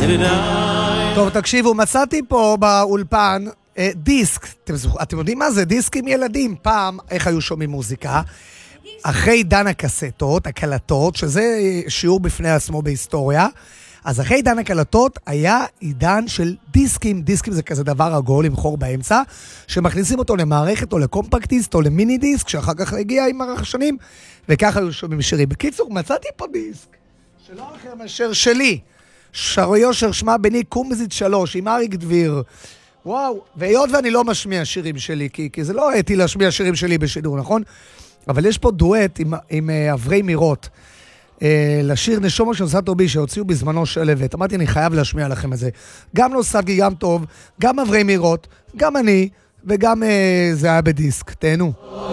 טוב, תקשיבו, מצאתי פה באולפן דיסק. אתם יודעים מה זה? דיסק עם ילדים. פעם, איך היו שומעים מוזיקה? אחרי עידן הקסטות, הקלטות, שזה שיעור בפני עצמו בהיסטוריה, אז אחרי עידן הקלטות היה עידן של דיסקים. דיסקים זה כזה דבר עגול עם חור באמצע, שמכניסים אותו למערכת או לקומפקטיסט או למיני דיסק, שאחר כך הגיע עם מערך השנים, וככה היו שומעים שירים. בקיצור, מצאתי פה דיסק, שלא אחר מאשר שלי. שריושר שמה בני קומזית 3, עם אריק דביר. וואו, והיות ואני לא משמיע שירים שלי, כי זה לא הייתי להשמיע שירים שלי בשידור, נכון? אבל יש פה דואט עם אברי מירות. לשיר נשומו של סטו בי שהוציאו בזמנו שלבת. אמרתי, אני חייב להשמיע לכם את זה. גם נוסטלגי, גם טוב, גם אברי מירות, גם אני, וגם זה היה בדיסק. תהנו.